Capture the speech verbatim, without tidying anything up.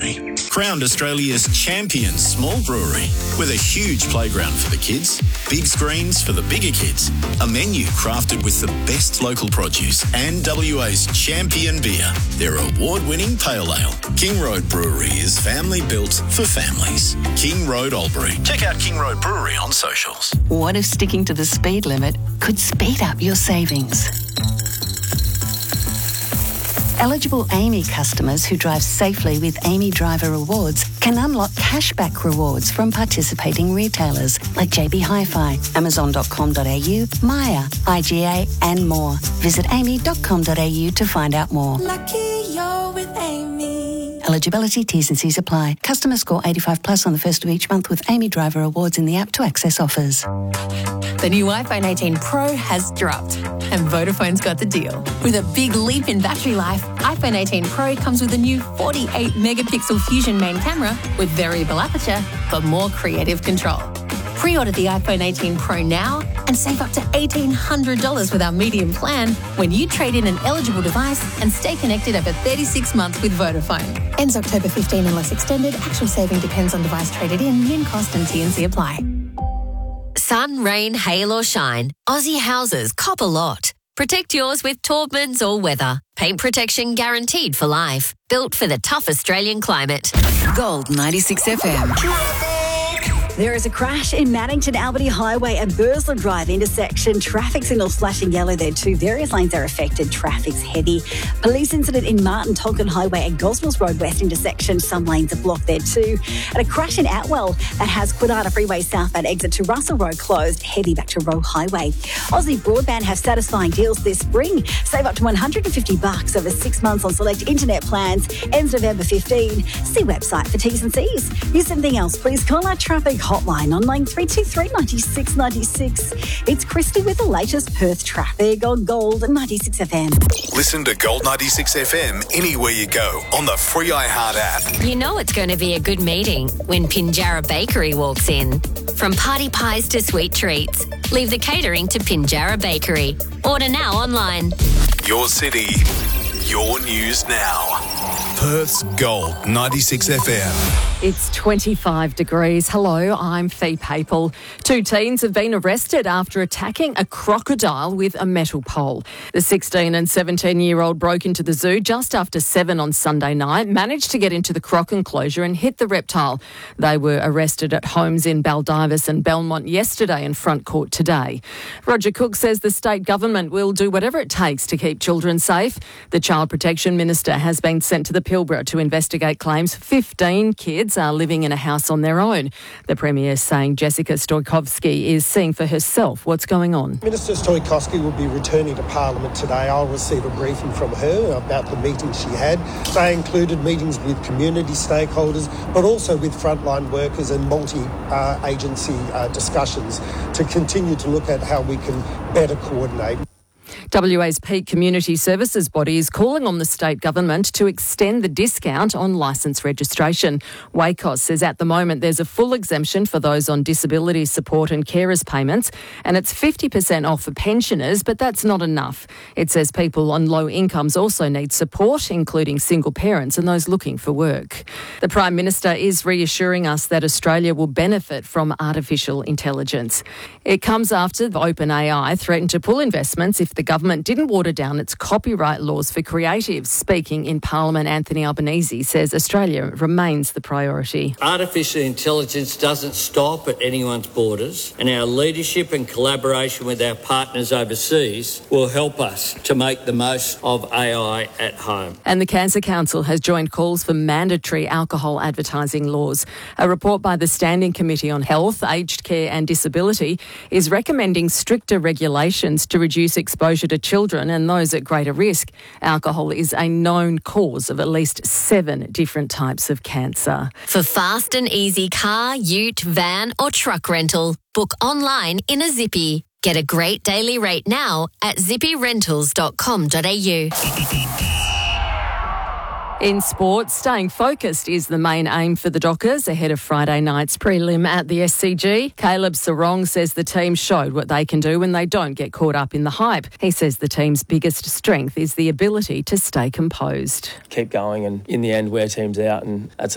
Brewery. Crowned Australia's champion small brewery with a huge playground for the kids, big screens for the bigger kids, a menu crafted with the best local produce and W A's champion beer, their award-winning pale ale. King Road Brewery is family built for families. King Road Albury. Check out King Road Brewery on socials. What if sticking to the speed limit could speed up your savings? Eligible Amy customers who drive safely with Amy Driver Rewards can unlock cashback rewards from participating retailers like J B Hi-Fi, amazon dot com dot a u, Maya, I G A and more. Visit amy dot com dot a u to find out more. Lucky you're with Amy. Eligibility, T's and C's apply. Customer score eighty-five plus on the first of each month with Amy Driver Rewards in the app to access offers. The new iPhone eighteen Pro has dropped and Vodafone's got the deal. With a big leap in battery life, iPhone eighteen Pro comes with a new forty-eight megapixel Fusion main camera with variable aperture for more creative control. Pre-order the iPhone eighteen Pro now and save up to eighteen hundred dollars with our medium plan when you trade in an eligible device and stay connected over thirty-six months with Vodafone. Ends October fifteenth unless extended. Actual saving depends on device traded in. Min cost and T and C apply. Sun, rain, hail or shine, Aussie houses cop a lot. Protect yours with Taubman's All Weather. Paint protection guaranteed for life. Built for the tough Australian climate. Gold ninety-six F M. There is a crash in Maddington Albany Highway and Burslem Drive intersection. Traffic signals flashing yellow there too. Various lanes are affected. Traffic's heavy. Police incident in Martin Tonkin Highway and Gosnells Road West intersection. Some lanes are blocked there too. And a crash in Atwell that has Quinata Freeway southbound exit to Russell Road closed. Heavy back to Roe Highway. Aussie Broadband have satisfying deals this spring. Save up to one hundred fifty bucks over six months on select internet plans. Ends November fifteenth. See website for T's and C's. Here's something else. Please call our traffic hotline on line three two three, nine six nine six. It's Christy with the latest Perth traffic on Gold ninety-six F M. Listen to Gold ninety-six F M anywhere you go on the free iHeart app. You know it's going to be a good meeting when Pinjarra Bakery walks in. From party pies to sweet treats, leave the catering to Pinjarra Bakery. Order now online. Your city, your news now. Perth's Gold ninety-six F M. It's twenty-five degrees. Hello, I'm Fee Papel. Two teens have been arrested after attacking a crocodile with a metal pole. The sixteen and seventeen-year-old broke into the zoo just after seven on Sunday night, managed to get into the croc enclosure and hit the reptile. They were arrested at homes in Baldivis and Belmont yesterday and front court today. Roger Cook says the state government will do whatever it takes to keep children safe. The Child Protection Minister has been sent to the Pilbara to investigate claims fifteen kids are living in a house on their own. The Premier is saying Jessica Stoikovsky is seeing for herself what's going on. Minister Stoikovsky will be returning to Parliament today. I'll receive a briefing from her about the meetings she had. They included meetings with community stakeholders, but also with frontline workers and multi-agency uh, uh, discussions to continue to look at how we can better coordinate. W A's peak community services body is calling on the state government to extend the discount on licence registration. WACOS says at the moment there's a full exemption for those on disability support and carers payments, and it's fifty percent off for pensioners, but that's not enough. It says people on low incomes also need support, including single parents and those looking for work. The Prime Minister is reassuring us that Australia will benefit from artificial intelligence. It comes after OpenAI threatened to pull investments if the government didn't water down its copyright laws for creatives. Speaking in Parliament, Anthony Albanese says Australia remains the priority. Artificial intelligence doesn't stop at anyone's borders, and our leadership and collaboration with our partners overseas will help us to make the most of A I at home. And the Cancer Council has joined calls for mandatory alcohol advertising laws. A report by the Standing Committee on Health, Aged Care and Disability is recommending stricter regulations to reduce exposure to children and those at greater risk. Alcohol is a known cause of at least seven different types of cancer. For fast and easy car, ute, van or truck rental, book online in a Zippy. Get a great daily rate now at zippy rentals dot com dot a u. In sport, staying focused is the main aim for the Dockers ahead of Friday night's prelim at the S C G. Caleb Sarong says the team showed what they can do when they don't get caught up in the hype. He says the team's biggest strength is the ability to stay composed. Keep going, and in the end wear teams out, and that's